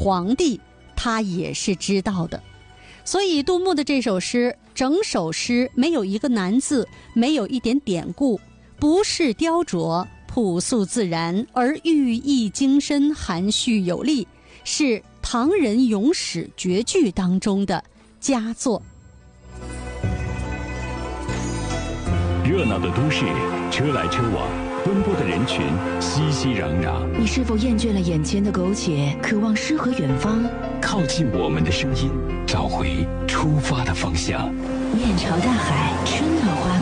皇帝他也是知道的。所以杜牧的这首诗，整首诗没有一个难字，没有一点典故，不是雕琢，朴素自然，而寓意精深，含蓄有力，是唐人咏史绝句当中的佳作。 热闹的都市，车来车往，奔波的人群熙熙攘攘。 你是否厌倦了眼前的苟且，渴望诗和远方？ 靠近我们的声音，找回出发的方向。 面朝大海，春暖花